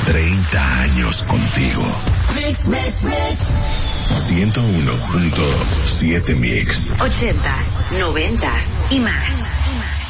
30 años contigo. Mix, mix, mix. 101.7 Mix. 80s, 90s y más.